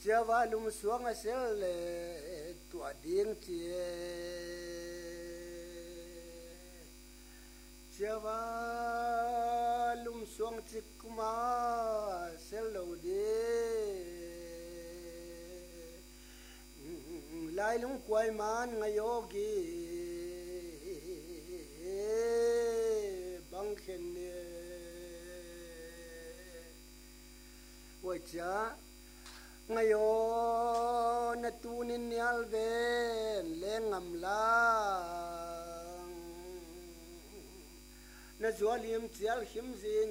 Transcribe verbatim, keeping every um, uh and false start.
chia va lum suang a sel le tua ding chia chia va lum suang chik kuma sel lo de lai lung quay man ngay yogi bang khen ne wa cha ngayo na tunin yal ven lengam lang na zualim tial him zin